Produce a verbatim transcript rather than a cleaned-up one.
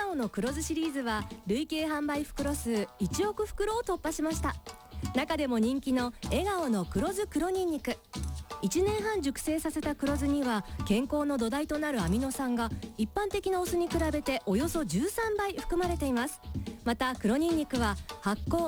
顔の黒酢シリーズは累計販売袋数いちおく袋を突破しました。中でも人気の笑顔の黒酢黒にんにく、いちねんはん熟成させた黒酢には健康の土台となるアミノ酸が一般的なお酢に比べておよそじゅうさんばい含まれています。また黒にんにくは発酵